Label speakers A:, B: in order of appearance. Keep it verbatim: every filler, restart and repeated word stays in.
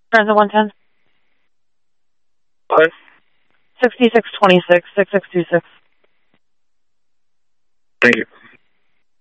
A: Transit one ten.
B: What?
A: sixty-six twenty-six, six six two six.
B: Thank you.